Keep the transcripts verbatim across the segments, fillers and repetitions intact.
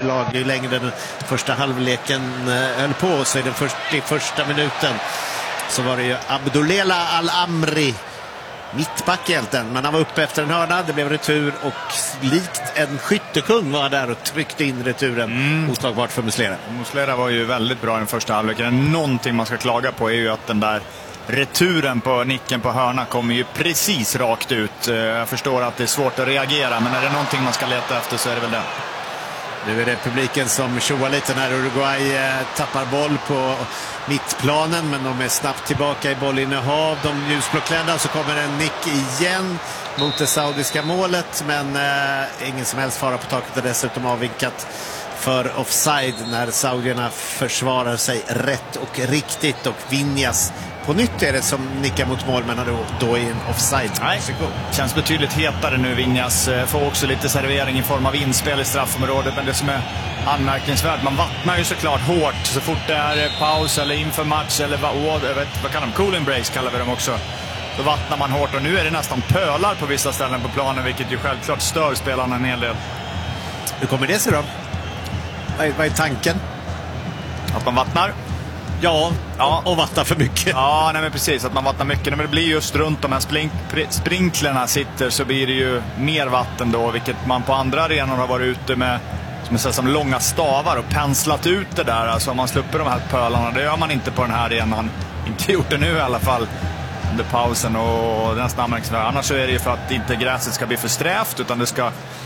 lag. Ju längre den första halvleken höll på, så i den första, första minuten så var det ju Abdullela Al-Amri, mittbackhjälten, men han var uppe efter en hörna, det blev retur och likt en skyttekung var där och tryckte in returen. Mm. Oslagbart för Muslera. Muslera var ju väldigt bra i den första halvleken. Någonting man ska klaga på är ju att den där returen på nicken på hörna kommer ju precis rakt ut. Jag förstår att det är svårt att reagera, men är det någonting man ska leta efter så är det väl det. Nu är det publiken som tjoar lite när Uruguay eh, tappar boll på mittplanen, men de är snabbt tillbaka i bollinnehav. De ljusblåklädda, så kommer en nick igen mot det saudiska målet, men eh, ingen som helst fara på taket, och dessutom avvinkat för offside när saudierna försvarar sig rätt och riktigt, och Vinjas på nytt är det som nickar mot mål, men då, då i en offside. Nej, känns betydligt hetare nu. Vinjas får också lite servering i form av inspel i straffområdet, men det som är anmärkningsvärt, man vattnar ju såklart hårt så fort det är paus eller inför match eller vad, jag vet, vad kallar de? Cooling breaks kallar vi dem också. Då vattnar man hårt, och nu är det nästan pölar på vissa ställen på planen, vilket ju självklart stör spelarna en hel del. Hur kommer det sig då? Vad är, vad är tanken? Att man vattnar? Ja, ja, och vattnar för mycket. Ja, nej men precis, att man vattnar mycket. Men det blir just runt de här splink, sprinklerna sitter, så blir det ju mer vatten då, vilket man på andra arenor har varit ute med som, säga, som långa stavar och penslat ut det där. Alltså om man släpper de här pölarna, det gör man inte på den här arenan. Inte gjort det nu i alla fall under pausen, och det är nästan anmärkningsvärt. Annars så är det ju för att inte gräset ska bli för strävt, utan det ska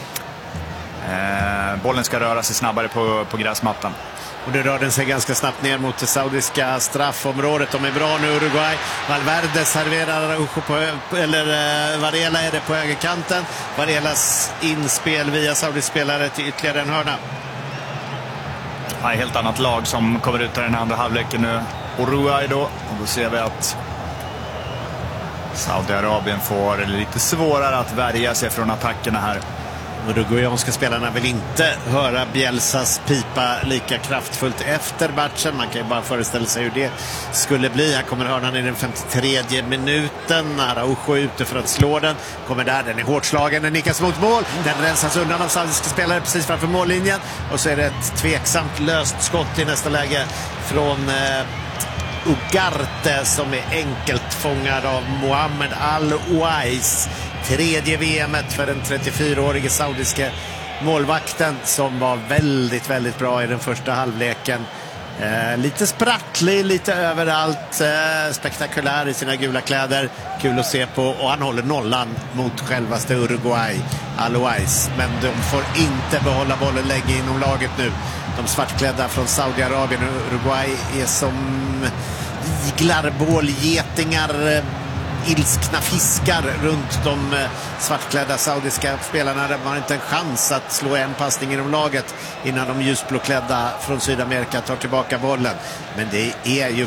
eh, bollen ska röra sig snabbare på, på gräsmattan. Och det rör den sig ganska snabbt ner mot det saudiska straffområdet. De är bra nu, Uruguay. Valverde serverar på, eller eh, Varela är det på högerkanten. Varelas inspel via saudisk spelare till ytterligare en hörna. Ja, helt annat lag som kommer ut i den andra halvleken nu. Uruguay då. Och då ser vi att Saudiarabien får lite svårare att värja sig från attackerna här. Uruguayanska spelarna vill inte höra Bielsas pipa lika kraftfullt efter matchen. Man kan ju bara föreställa sig hur det skulle bli. Här kommer hörnan i den femtiotredje minuten. Araujo är ute för att slå den. Kommer där, den är hårt slagen, den nickas mot mål. Den rensas undan av saudiska spelare precis framför mållinjen. Och så är det ett tveksamt löst skott i nästa läge från eh, Ugarte, som är enkelt fångad av Mohamed Al-Ouais. Tredje V M-et för den trettiofyraårige saudiske målvakten, som var väldigt, väldigt bra i den första halvleken. Eh, lite sprattlig, lite överallt, eh, spektakulär i sina gula kläder. Kul att se på, och han håller nollan mot självaste Uruguay, Al-Ouais. Men de får inte behålla bollen länge inom laget nu. De svartklädda från Saudiarabien och Uruguay är som iglar, bålgetingar, ilskna fiskar runt de svartklädda saudiska spelarna. De har inte en chans att slå en passning inom laget innan de ljusblåklädda från Sydamerika tar tillbaka bollen. Men det är ju